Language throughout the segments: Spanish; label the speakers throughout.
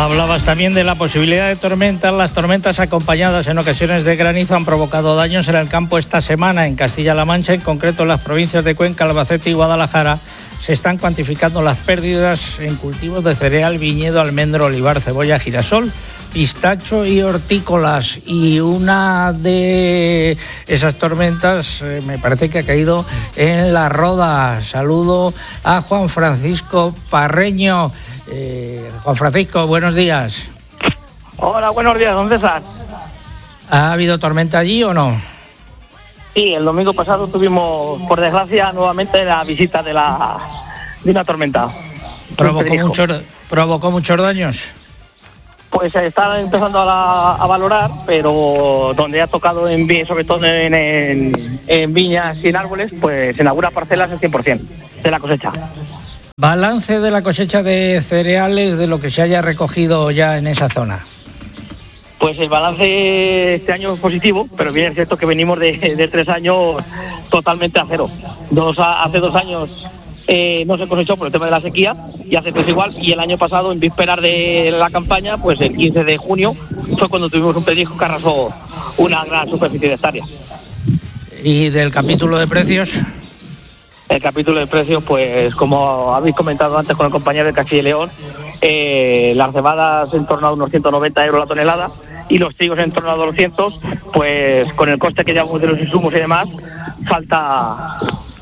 Speaker 1: Hablabas también de la posibilidad de tormentas. Las tormentas acompañadas en ocasiones de granizo han provocado daños en el campo esta semana en Castilla-La Mancha, en concreto en las provincias de Cuenca, Albacete y Guadalajara. Se están cuantificando las pérdidas en cultivos de cereal, viñedo, almendro, olivar, cebolla, girasol, pistacho y hortícolas. Y una de esas tormentas me parece que ha caído en La Roda. Saludo a Juan Francisco Parreño. Juan Francisco, buenos días.
Speaker 2: Hola, buenos días, don César.
Speaker 1: ¿Ha habido tormenta allí o no?
Speaker 2: Sí, el domingo pasado tuvimos, por desgracia, nuevamente la visita de una tormenta.
Speaker 1: ¿Provocó muchos daños?
Speaker 2: Pues se está empezando a valorar, pero donde ha tocado, sobre todo en viñas y en árboles, pues en algunas parcelas el 100% de la cosecha.
Speaker 1: Balance de la cosecha de cereales, de lo que se haya recogido ya en esa zona.
Speaker 2: Pues el balance este año es positivo, pero bien es cierto que venimos de 3 años totalmente a cero. Hace 2 años no se cosechó por el tema de la sequía, y hace 3 igual, y el año pasado, en vísperas de la campaña, pues el 15 de junio fue cuando tuvimos un pedrisco que arrasó una gran superficie de hectáreas.
Speaker 1: ¿Y del capítulo de precios?
Speaker 2: El capítulo de precios, pues como habéis comentado antes con el compañero de Castilla y León, las cebadas en torno a unos 190 euros la tonelada y los trigos en torno a 200, pues con el coste que llevamos de los insumos y demás, falta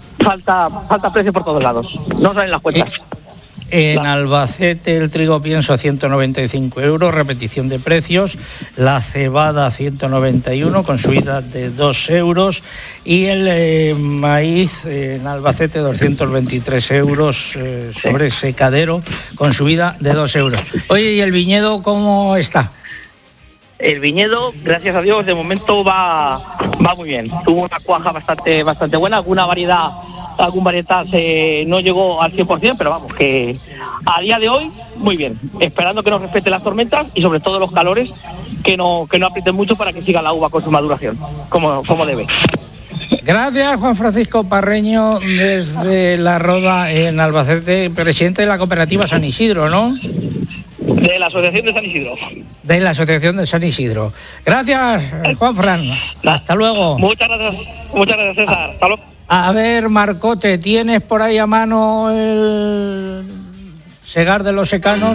Speaker 2: precio por todos lados, no salen las cuentas.
Speaker 1: En Albacete el trigo pienso a 195 euros, repetición de precios, la cebada a 191 con subida de 2 euros y el maíz en Albacete 223 euros sobre secadero con subida de 2 euros. Oye, ¿y el viñedo cómo está?
Speaker 2: El viñedo, gracias a Dios, de momento va muy bien. Tuvo una cuaja bastante buena, algún varietal no llegó al 100%, pero vamos, que a día de hoy, muy bien. Esperando que nos respete las tormentas y sobre todo los calores, que no aprieten mucho para que siga la uva con su maduración, como debe.
Speaker 1: Gracias, Juan Francisco Parreño, desde La Roda, en Albacete, presidente de la cooperativa San Isidro, ¿no?
Speaker 2: De la Asociación de San Isidro.
Speaker 1: De la Asociación de San Isidro. Gracias, Juan Fran. Hasta luego.
Speaker 2: Muchas gracias, César. Hasta luego.
Speaker 1: A ver, Marcote, ¿tienes por ahí a mano el segar de los secanos?